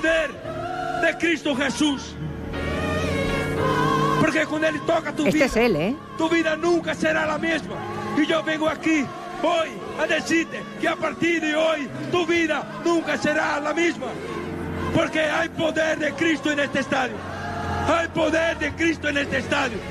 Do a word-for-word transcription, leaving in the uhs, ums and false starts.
poder de Cristo Jesús. Porque cuando Él toca tu Este vida, es él, ¿eh? tu vida nunca será la misma. Y yo vengo aquí hoy a decirte que a partir de hoy tu vida nunca será la misma. Porque hay poder de Cristo en este estadio. Hay poder de Cristo en este estadio.